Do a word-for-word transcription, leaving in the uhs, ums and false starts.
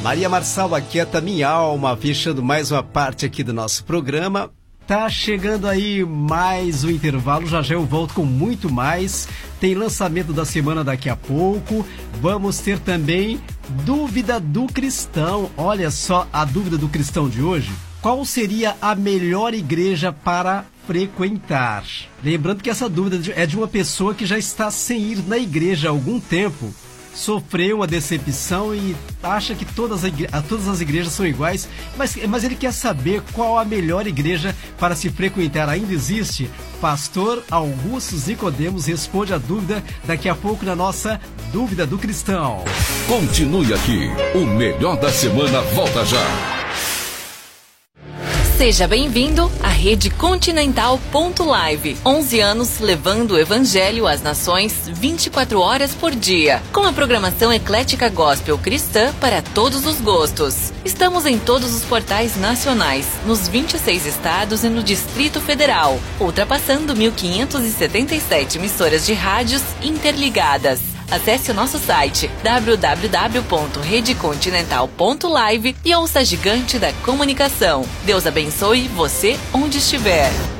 Maria Marçal, Aquieta Minha Alma, fechando mais uma parte aqui do nosso programa. Tá chegando aí mais um intervalo, já já eu volto com muito mais. Tem lançamento da semana daqui a pouco. Vamos ter também dúvida do cristão. Olha só a dúvida do cristão de hoje. Qual seria a melhor igreja para frequentar? Lembrando que essa dúvida é de uma pessoa que já está sem ir na igreja há algum tempo. Sofreu uma decepção e acha que todas, igre- todas as igrejas são iguais, mas, mas ele quer saber qual a melhor igreja para se frequentar. Ainda existe? Pastor Augusto Nicodemos responde a dúvida daqui a pouco na nossa Dúvida do Cristão. Continue aqui, o melhor da semana volta já. Seja bem-vindo à Rede Continental ponto live. onze anos levando o Evangelho às nações vinte e quatro horas por dia. Com a programação eclética gospel cristã para todos os gostos. Estamos em todos os portais nacionais, nos vinte e seis estados e no Distrito Federal, ultrapassando mil quinhentas e setenta e sete emissoras de rádios interligadas. Acesse o nosso site w w w ponto rede continental ponto live e ouça a gigante da comunicação. Deus abençoe você onde estiver.